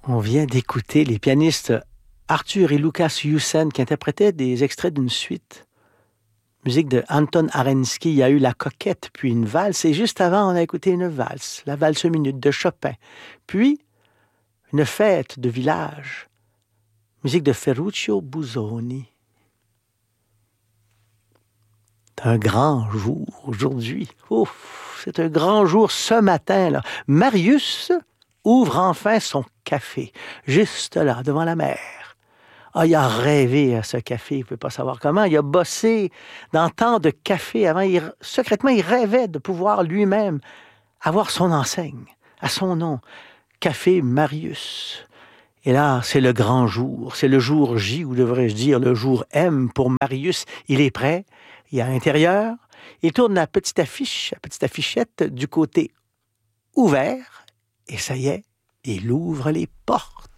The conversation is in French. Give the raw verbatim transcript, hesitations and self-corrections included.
On vient d'écouter les pianistes Arthur et Lukas Jussen qui interprétaient des extraits d'une suite. Musique de Anton Arensky. Il y a eu La Coquette, puis une valse. Et juste avant, on a écouté une valse, la valse minute de Chopin. Puis, une fête de village. Musique de Ferruccio Busoni. C'est un grand jour aujourd'hui. Ouf, c'est un grand jour ce matin, là. Marius ouvre enfin son café, juste là, devant la mer. Ah, il a rêvé à ce café, il ne peut pas savoir comment. Il a bossé dans tant de cafés avant. Il, secrètement, il rêvait de pouvoir lui-même avoir son enseigne, à son nom, Café Marius. Et là, c'est le grand jour, c'est le jour J, ou devrais-je dire le jour M pour Marius. Il est prêt, il est à l'intérieur, il tourne la petite affiche, la petite affichette du côté ouvert, et ça y est, il ouvre les portes.